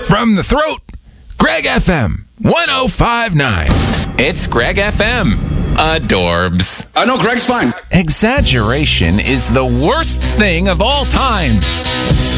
From the throat, Greg FM 1059. It's Greg FM. Adorbs. No, Greg's fine. Exaggeration is the worst thing of all time.